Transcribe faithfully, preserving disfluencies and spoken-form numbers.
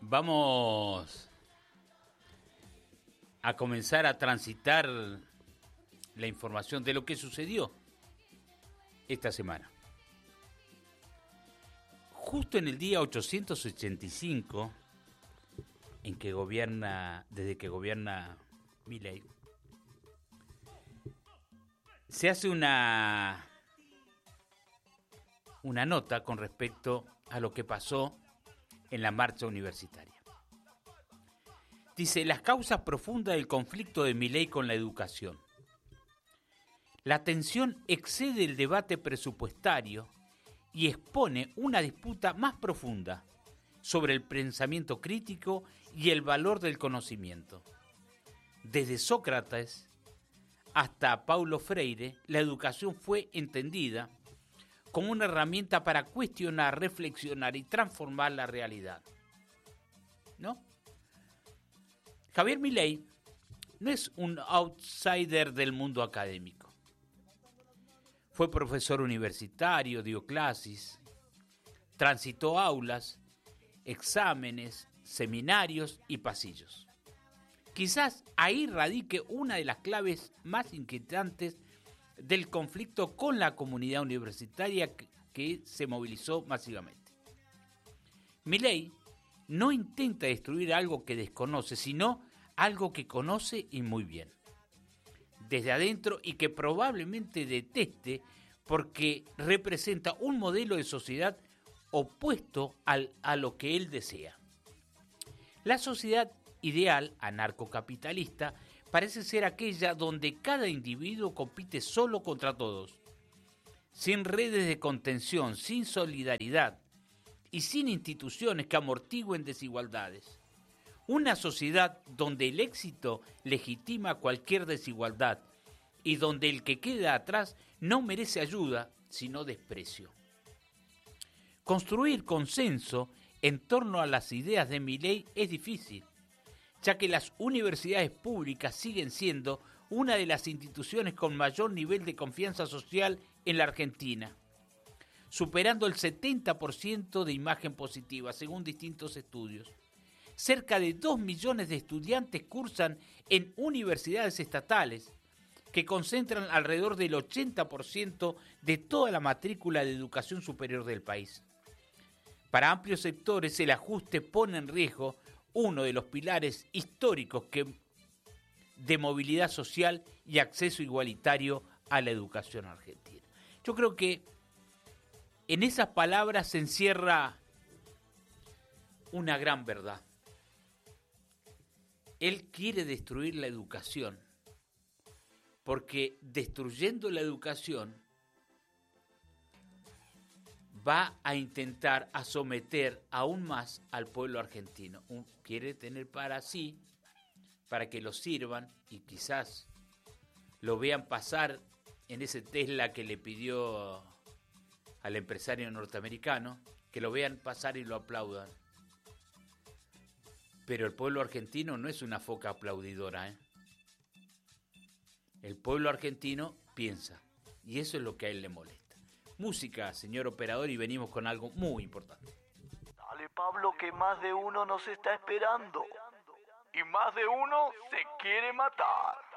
Vamos a comenzar a transitar la información de lo que sucedió esta semana. Justo en el día ochocientos ochenta y cinco, en que gobierna, desde que gobierna Milei, se hace una, una nota con respecto a lo que pasó en la marcha universitaria. Dice, las causas profundas del conflicto de Milei con la educación. La tensión excede el debate presupuestario y expone una disputa más profunda sobre el pensamiento crítico y el valor del conocimiento. Desde Sócrates hasta Paulo Freire, la educación fue entendida como una herramienta para cuestionar, reflexionar y transformar la realidad. ¿No? Javier Milei no es un outsider del mundo académico. Fue profesor universitario, dio clases, transitó aulas, exámenes, seminarios y pasillos. Quizás ahí radique una de las claves más inquietantes del conflicto con la comunidad universitaria que, que se movilizó masivamente. Milei no intenta destruir algo que desconoce, sino algo que conoce y muy bien, desde adentro, y que probablemente deteste porque representa un modelo de sociedad opuesto al, a lo que él desea. La sociedad ideal, anarcocapitalista, parece ser aquella donde cada individuo compite solo contra todos, sin redes de contención, sin solidaridad y sin instituciones que amortigüen desigualdades. Una sociedad donde el éxito legitima cualquier desigualdad y donde el que queda atrás no merece ayuda, sino desprecio. Construir consenso en torno a las ideas de Milei es difícil, ya que las universidades públicas siguen siendo una de las instituciones con mayor nivel de confianza social en la Argentina, superando el setenta por ciento de imagen positiva, según distintos estudios. Cerca de dos millones de estudiantes cursan en universidades estatales, que concentran alrededor del ochenta por ciento de toda la matrícula de educación superior del país. Para amplios sectores, el ajuste pone en riesgo uno de los pilares históricos que, de movilidad social y acceso igualitario a la educación argentina. Yo creo que en esas palabras se encierra una gran verdad. Él quiere destruir la educación, porque destruyendo la educación va a intentar a someter aún más al pueblo argentino. Un, quiere tener para sí, para que lo sirvan y quizás lo vean pasar en ese Tesla que le pidió al empresario norteamericano, que lo vean pasar y lo aplaudan. Pero el pueblo argentino no es una foca aplaudidora, ¿eh? El pueblo argentino piensa, y eso es lo que a él le molesta. Música, señor operador, y venimos con algo muy importante. Dale, Pablo, que más de uno nos está esperando. Y más de uno se quiere matar.